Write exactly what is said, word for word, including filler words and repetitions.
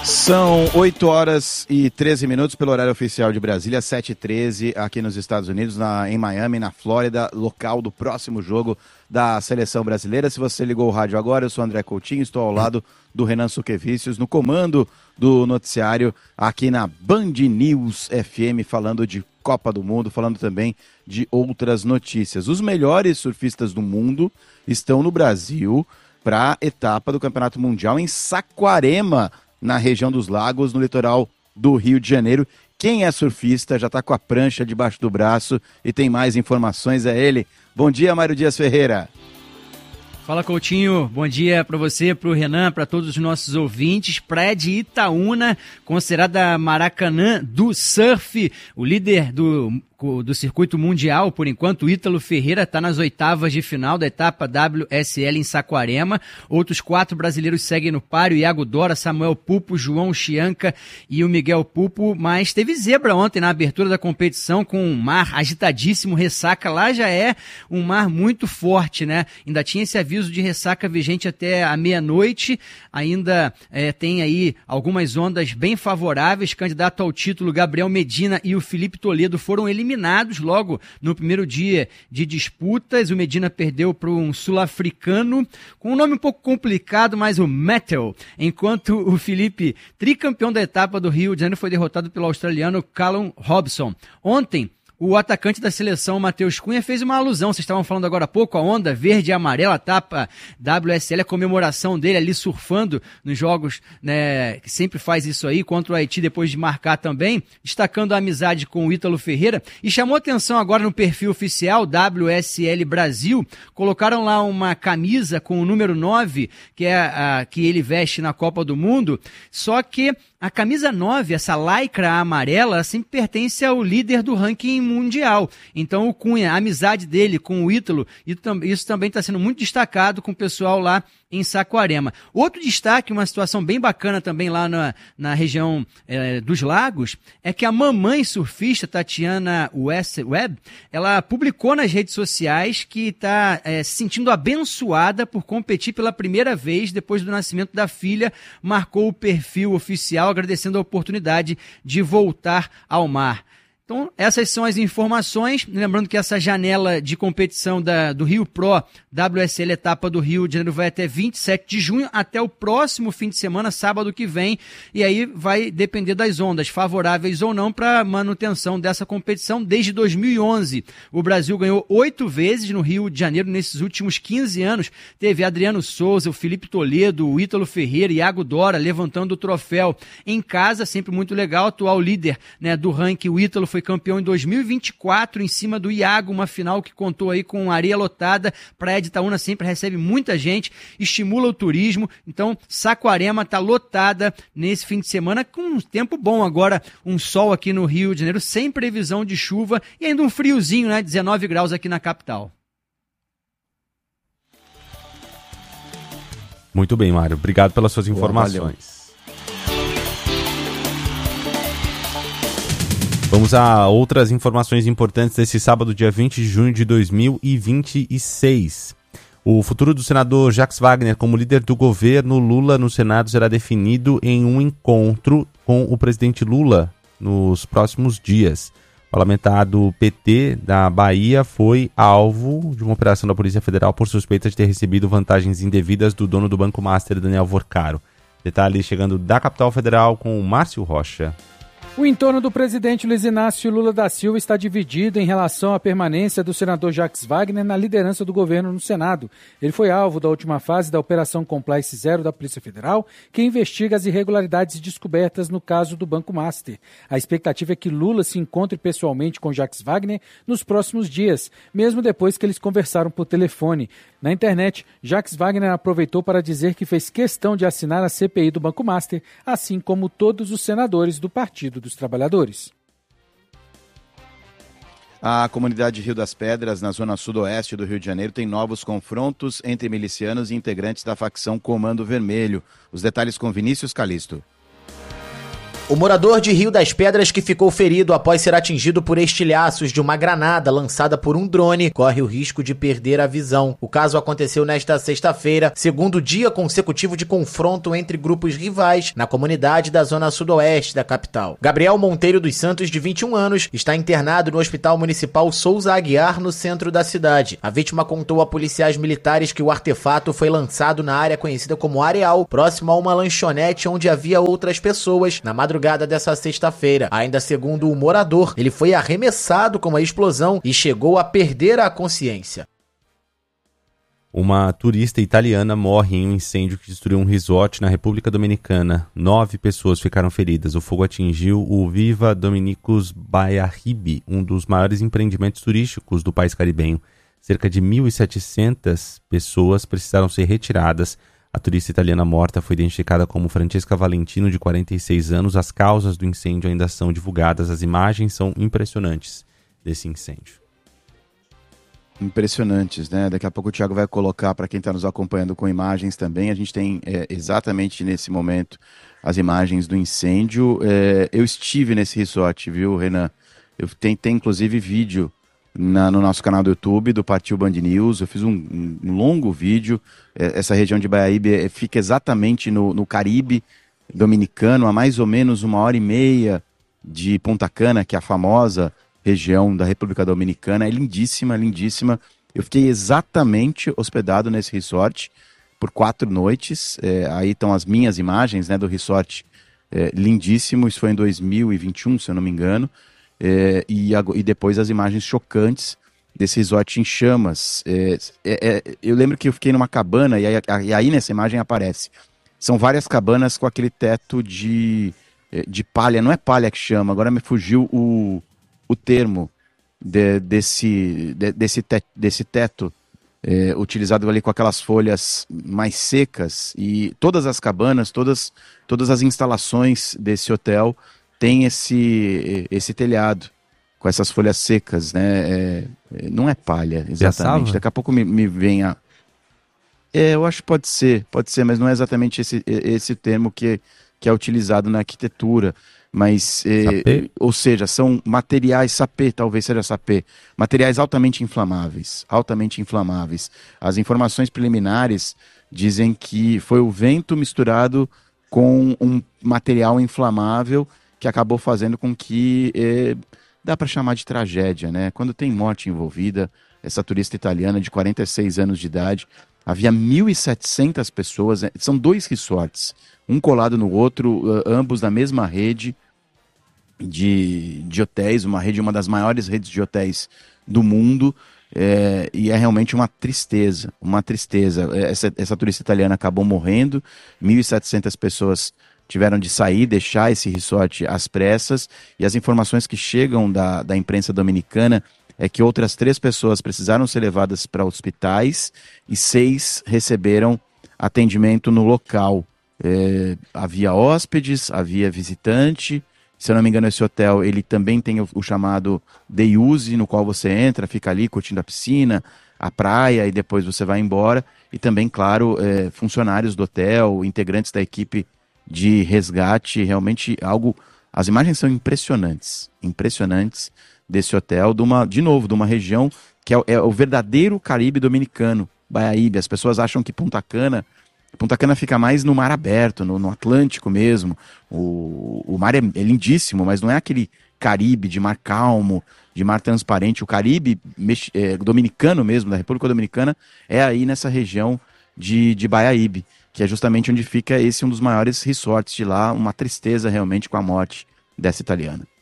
São oito horas e treze minutos pelo horário oficial de Brasília, sete e treze aqui nos Estados Unidos, na, em Miami, na Flórida, local do próximo jogo da Seleção Brasileira. Se você ligou o rádio agora, eu sou André Coutinho, estou ao lado do Renan Suquevicius, no comando do noticiário aqui na Band News F M, falando de Copa do Mundo, falando também de outras notícias. Os melhores surfistas do mundo estão no Brasil para a etapa do Campeonato Mundial em Saquarema, na região dos lagos, no litoral do Rio de Janeiro. Quem é surfista já está com a prancha debaixo do braço e tem mais informações, é ele. Bom dia, Mário Dias Ferreira. Fala, Coutinho, bom dia para você, para o Renan, para todos os nossos ouvintes. Praia de Itaúna, considerada Maracanã do surf, o líder do, do circuito mundial, por enquanto, o Ítalo Ferreira está nas oitavas de final da etapa W S L em Saquarema. Outros quatro brasileiros seguem no páreo: Iago Dora, Samuel Pupo, João Chianca e o Miguel Pupo. Mas teve zebra ontem na abertura da competição, com um mar agitadíssimo, ressaca. Lá já é um mar muito forte, né? Ainda tinha esse aviso de ressaca vigente até a meia-noite. Ainda é, tem aí algumas ondas bem favoráveis. Candidato ao título, Gabriel Medina e o Felipe Toledo foram eliminados logo no primeiro dia de disputas. O Medina perdeu para um sul-africano com um nome um pouco complicado, mas o Metal, enquanto o Felipe, tricampeão da etapa do Rio de Janeiro, foi derrotado pelo australiano Callum Robson. Ontem, o atacante da seleção, Matheus Cunha, fez uma alusão. Vocês estavam falando agora há pouco, a onda verde e amarela, a tapa W S L, a comemoração dele ali surfando nos jogos, né, que sempre faz isso aí, contra o Haiti, depois de marcar também, destacando a amizade com o Ítalo Ferreira. E chamou atenção agora no perfil oficial W S L Brasil, colocaram lá uma camisa com o número nove, que é a que ele veste na Copa do Mundo, só que a camisa nove, essa lycra amarela, sempre pertence ao líder do ranking mundial. Então o Cunha, a amizade dele com o Ítalo, isso também está sendo muito destacado com o pessoal lá em Saquarema. Outro destaque, uma situação bem bacana também lá na, na região é, dos lagos, é que a mamãe surfista, Tatiana Webb, ela publicou nas redes sociais que está é, se sentindo abençoada por competir pela primeira vez depois do nascimento da filha. Marcou o perfil oficial agradecendo a oportunidade de voltar ao mar. Então, essas são as informações. Lembrando que essa janela de competição da, do Rio Pro W S L etapa do Rio de Janeiro vai até vinte e sete de junho, até o próximo fim de semana, sábado que vem. E aí vai depender das ondas, favoráveis ou não, para manutenção dessa competição. Desde dois mil e onze, o Brasil ganhou oito vezes no Rio de Janeiro. Nesses últimos quinze anos, teve Adriano Souza, o Felipe Toledo, o Ítalo Ferreira, Iago Dora levantando o troféu em casa. Sempre muito legal. Atual líder, né, do ranking, o Ítalo, foi campeão em dois mil e vinte e quatro em cima do Iago, uma final que contou aí com areia lotada. Praia de Itaúna sempre recebe muita gente, estimula o turismo. Então Saquarema está lotada nesse fim de semana, com um tempo bom agora, um sol aqui no Rio de Janeiro, sem previsão de chuva e ainda um friozinho, né, dezenove graus aqui na capital. Muito bem, Mário, obrigado pelas suas Boa, informações. Valeu. Vamos a outras informações importantes desse sábado, dia vinte de junho de dois mil e vinte e seis. O futuro do senador Jacques Wagner como líder do governo Lula no Senado será definido em um encontro com o presidente Lula nos próximos dias. O parlamentar do P T da Bahia foi alvo de uma operação da Polícia Federal por suspeita de ter recebido vantagens indevidas do dono do Banco Master, Daniel Vorcaro. Detalhes chegando da capital federal com o Márcio Rocha. O entorno do presidente Luiz Inácio Lula da Silva está dividido em relação à permanência do senador Jacques Wagner na liderança do governo no Senado. Ele foi alvo da última fase da Operação Compliance Zero da Polícia Federal, que investiga as irregularidades descobertas no caso do Banco Master. A expectativa é que Lula se encontre pessoalmente com Jacques Wagner nos próximos dias, mesmo depois que eles conversaram por telefone. Na internet, Jacques Wagner aproveitou para dizer que fez questão de assinar a C P I do Banco Master, assim como todos os senadores do Partido dos Trabalhadores. A comunidade Rio das Pedras, na zona sudoeste do Rio de Janeiro, tem novos confrontos entre milicianos e integrantes da facção Comando Vermelho. Os detalhes com Vinícius Calisto. O morador de Rio das Pedras que ficou ferido após ser atingido por estilhaços de uma granada lançada por um drone corre o risco de perder a visão. O caso aconteceu nesta sexta-feira, segundo dia consecutivo de confronto entre grupos rivais na comunidade da zona sudoeste da capital. Gabriel Monteiro dos Santos, de vinte e um anos, está internado no Hospital Municipal Souza Aguiar, no centro da cidade. A vítima contou a policiais militares que o artefato foi lançado na área conhecida como Areal, próximo a uma lanchonete onde havia outras pessoas, na madrugada dessa sexta-feira. Ainda segundo o morador, ele foi arremessado com a explosão e chegou a perder a consciência. Uma turista italiana morre em um incêndio que destruiu um resort na República Dominicana. Nove pessoas ficaram feridas. O fogo atingiu o Viva Dominicus Baiaribe, um dos maiores empreendimentos turísticos do país caribenho. Cerca de mil e setecentas pessoas precisaram ser retiradas. A turista italiana morta foi identificada como Francesca Valentino, de quarenta e seis anos. As causas do incêndio ainda são divulgadas. As imagens são impressionantes desse incêndio. Impressionantes, né? Daqui a pouco o Thiago vai colocar para quem está nos acompanhando com imagens também. A gente tem é, exatamente nesse momento as imagens do incêndio. É, eu estive nesse resort, viu, Renan? Eu tem, tem inclusive vídeo Na, no nosso canal do YouTube, do Partiu Band News. Eu fiz um, um longo vídeo. Essa região de Baiaíbe fica exatamente no, no Caribe dominicano, a mais ou menos uma hora e meia de Punta Cana, que é a famosa região da República Dominicana. É lindíssima, lindíssima. Eu fiquei exatamente hospedado nesse resort por quatro noites. É, aí estão as minhas imagens, né, do resort, é, lindíssimo. Isso foi em dois mil e vinte e um, se eu não me engano. É, e, e depois as imagens chocantes desse resort em chamas. É, é, é, eu lembro que eu fiquei numa cabana, e aí, e aí nessa imagem aparece. São várias cabanas com aquele teto de, de palha, não é palha que chama, agora me fugiu o, o termo de, desse, de, desse, te, desse teto, é, utilizado ali com aquelas folhas mais secas. E todas as cabanas, todas, todas as instalações desse hotel tem esse, esse telhado com essas folhas secas, né? É, não é palha, exatamente. Daqui a pouco me, me vem a... É, eu acho que pode ser, pode ser, mas não é exatamente esse, esse termo que, que é utilizado na arquitetura. Mas, é, ou seja, são materiais, sapê, talvez seja sapê, materiais altamente inflamáveis, altamente inflamáveis. As informações preliminares dizem que foi o vento misturado com um material inflamável que acabou fazendo com que, eh, dá para chamar de tragédia, né? Quando tem morte envolvida, essa turista italiana de quarenta e seis anos de idade, havia mil e setecentas pessoas, são dois resorts, um colado no outro, ambos da mesma rede de, de hotéis, uma rede, uma das maiores redes de hotéis do mundo, é, e é realmente uma tristeza, uma tristeza. Essa, essa turista italiana acabou morrendo, mil e setecentas pessoas tiveram de sair, deixar esse resort às pressas, e as informações que chegam da, da imprensa dominicana é que outras três pessoas precisaram ser levadas para hospitais e seis receberam atendimento no local. É, havia hóspedes, havia visitante. Se eu não me engano, esse hotel ele também tem o, o chamado day use, no qual você entra, fica ali curtindo a piscina, a praia, e depois você vai embora. E também, claro, é, funcionários do hotel, integrantes da equipe de resgate, realmente algo... As imagens são impressionantes, impressionantes desse hotel, de, uma, de novo, de uma região que é, é o verdadeiro Caribe dominicano, Baiaíbe. As pessoas acham que Punta Cana, Punta Cana fica mais no mar aberto, no, no Atlântico mesmo. O, o mar é, é lindíssimo, mas não é aquele Caribe de mar calmo, de mar transparente. O Caribe é, dominicano mesmo, da República Dominicana, é aí nessa região de, de Baiaíbe, que é justamente onde fica esse um dos maiores resorts de lá. Uma tristeza realmente com a morte dessa italiana.